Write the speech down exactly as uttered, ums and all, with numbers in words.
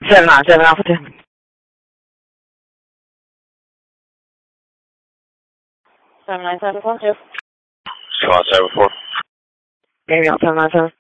seven nine seven Alpha ten. seven nine seven four two. seven nine seven four. Gaming out seven nine seven.